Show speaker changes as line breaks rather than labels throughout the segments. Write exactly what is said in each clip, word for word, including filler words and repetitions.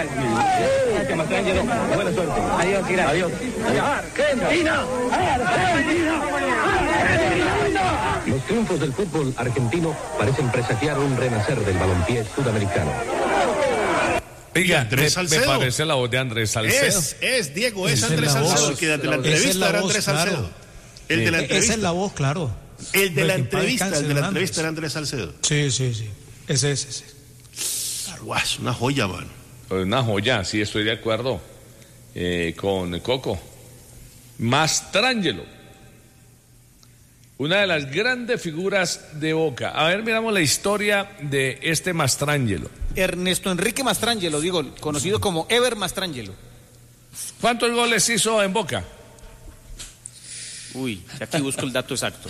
Gracias. Gracias, Mastrangelo. Buena suerte. Adiós, gracias. Adiós. Argentina. Argentina.
Los triunfos del fútbol argentino parecen presagiar un renacer del balompié sudamericano.
Oiga,
Andrés
me, me
Salcedo.
parece la voz de Andrés Salcedo.
Es, es, Diego, es
Esa es
Andrés
la voz.
Salcedo, que de la
Esa es
entrevista
la
era
voz,
Andrés
claro.
Salcedo. El de la
Esa
entrevista.
es la voz, claro.
El de la
Que en paz
entrevista,
descanse,
el de la
don
entrevista era
Andrés.
Andrés Salcedo.
Sí, sí, sí. Ese es ese.
Guau, es una joya, man.
Una joya, sí, estoy de acuerdo eh, con Coco. Mastrangelo, una de las grandes figuras de Boca. A ver, miramos la historia de este Mastrangelo.
Ernesto Enrique Mastrangelo, digo, conocido como Ever Mastrangelo.
¿Cuántos goles hizo en Boca?
Uy, aquí busco el dato exacto.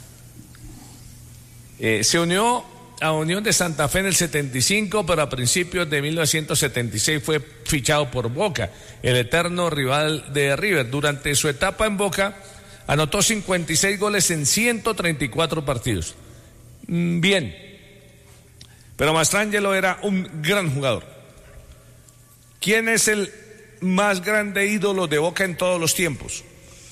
Eh, se unió a Unión de Santa Fe en el setenta y cinco, pero a principios de mil novecientos setenta y seis fue fichado por Boca, el eterno rival de River. Durante su etapa en Boca, anotó cincuenta y seis goles en ciento treinta y cuatro partidos. Mm, Bien, pero Mastrangelo era un gran jugador. ¿Quién es el más grande ídolo de Boca en todos los tiempos?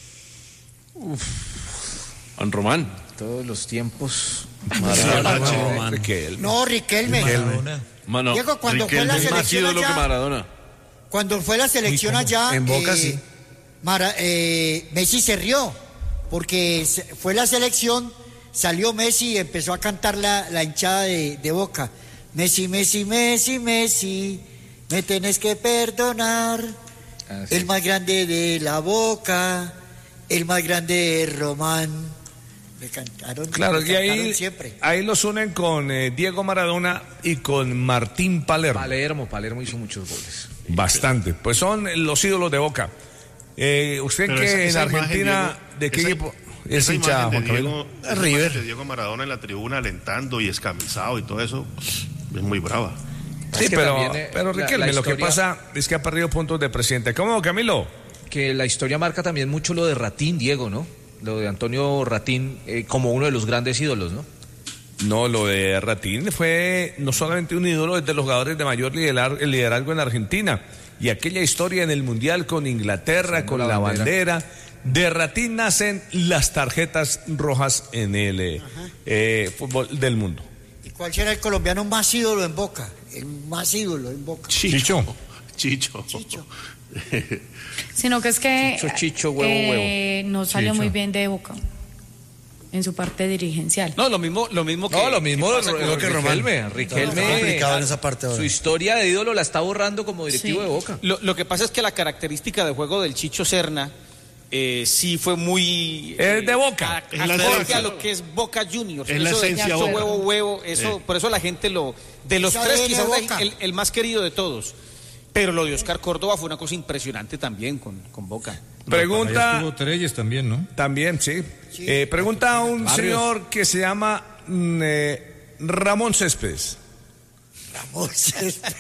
Juan Román.
Todos los tiempos.
Maradona. Riquelme.
No, Riquelme.
Mano,
Diego, cuando fue la
Riquelme es más
selección
ídolo
allá-
que Maradona.
Cuando fue la selección allá,
En Boca,
eh,
sí.
Mara- eh, Messi se rió, porque se- fue la selección, salió Messi y empezó a cantar la, la hinchada de, de Boca. Messi, Messi, Messi, Messi, me tenés que perdonar,
Ah, sí.
el más grande de la Boca, el más grande de Román. Me cantaron,
Claro,
me
y ahí,
cantaron siempre.
ahí los unen con eh, Diego Maradona y con Martín Palermo.
Palermo, Palermo hizo muchos goles.
Bastante. Pues son los ídolos de Boca. Eh, ¿Usted
Pero
que
esa-
en
esa imagen,
Argentina,
Diego,
de qué
esa-
equipo es
Esa
hincha,
imagen
Juan
de
Camilo?
Diego, esa imagen de Diego Maradona en la tribuna alentando y escamizado y todo eso es muy brava.
Sí,
Es que
pero,
también, eh,
pero
la-
Riquelme,
la
lo que
historia-
pasa es que ha perdido puntos de presidente. ¿Cómo, Camilo?
Que la historia marca también mucho lo de Ratín, Diego, ¿no? Lo de Antonio Ratín eh, como uno de los grandes ídolos, ¿no?
No, lo de Ratín fue no solamente un ídolo, es de los jugadores de mayor liderar- liderazgo en Argentina. Y aquella historia en el Mundial con Inglaterra,
Usando
con
la
la
bandera.
bandera. De Ratín nacen las tarjetas rojas en el eh, eh, fútbol del mundo.
¿Y cuál será el colombiano más ídolo en Boca? El más ídolo en Boca.
Chicho. Chicho.
Chicho.
Sino que es que
Chicho, chicho, huevo,
eh, no salió
Chicho.
muy bien de Boca en su parte dirigencial.
No, lo mismo, lo mismo que.
No, lo mismo
que
de
pasa con
lo que Riquelme. Riquelme,
Está complicado en esa parte ahora.
su historia de ídolo la está borrando como directivo
Sí.
de Boca.
Lo, lo que pasa es que la característica de juego del Chicho Serna eh, sí fue muy...
Es de Boca.
a-
Es la
acorde
esencia.
a lo que es Boca Juniors.
Es la
Eso de
esencia
Chicho,
Boca.
huevo, huevo, eso,
Sí.
por eso la gente lo... De los
Esa
tres
viene
quizás
Boca.
el, el más querido de todos. Pero lo de Oscar Córdoba fue una cosa impresionante también con, con Boca.
Pregunta...
Estuvo Treyes también, ¿no?
También, sí. Eh, pregunta a un señor que se llama mm, eh, Ramón Céspedes.
Ramón Céspedes.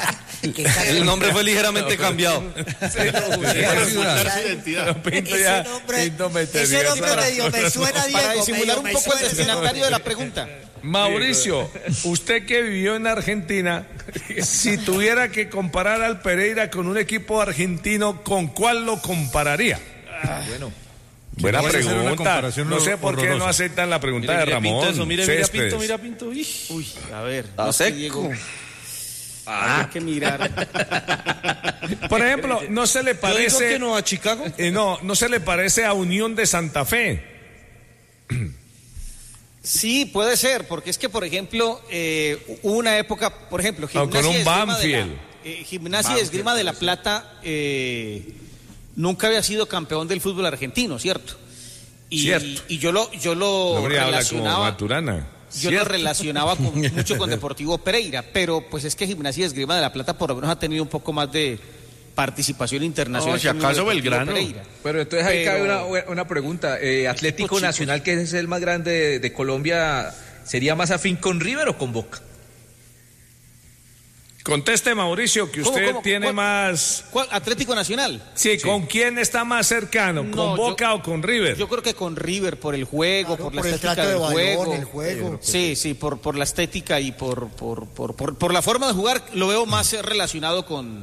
El nombre fue ligeramente cambiado.
Para ocultar su identidad.
Pinto
Ese
ya-
nombre,
Pinto me
ese
tenía
nombre
esa-
medio me suena, Diego.
Para disimular
medio
un
me
poco el
suena.
destinatario de la pregunta.
Mauricio, usted que vivió en Argentina, si tuviera que comparar al Pereira con un equipo argentino, ¿con cuál lo compararía?
Bueno.
Buena
Vamos a hacer una
pregunta.
comparación
No sé por qué no
horrorosa.
aceptan la pregunta
Mira,
de
mira,
Ramón
Pinto eso, mira, mira,
Céspedes.
Pinto, mira, Pinto. Uy.
Uy, a ver.
Está
no es que
seco.
Diego- Hay que mirar.
Por ejemplo, no se le
Yo digo
parece...
que no a Chicago.
eh, no, no se le parece a Unión de Santa Fe.
Sí, puede ser, porque es que, por ejemplo, eh, hubo una época, por ejemplo,
con
Gimnasia
un
y Esgrima de la-
Banfield.
eh, Gimnasia y Esgrima de la Plata eh, nunca había sido campeón del fútbol argentino, ¿cierto? Y,
Cierto.
y yo lo, yo lo
Hombre, habla como
relacionaba,
Maturana.
yo lo
Cierto.
relacionaba con- mucho con Deportivo Pereira, pero pues es que Gimnasia y Esgrima de la Plata por lo menos ha tenido un poco más de participación internacional.
No, si
que el
acaso
Deportivo
Belgrano.
Pereira.
Pero entonces ahí
Pero-
cabe una, una pregunta. Eh, Atlético
chicos.
Nacional, que es el más grande de, de Colombia, ¿sería más afín con River o con Boca?
Conteste, Mauricio, que
¿Cómo,
usted
cómo?
tiene
¿Cuál?
más...
¿Cuál? Atlético Nacional.
Sí, ¿con quién está más cercano? ¿Con
No,
Boca
yo-
o con River?
Yo creo que con River, por el juego,
Claro,
por la
por el
estética
trato de
del
balón,
juego.
el juego.
Sí, sí, por, por la estética y por, por, por, por, por la forma de jugar, lo veo más eh, relacionado con,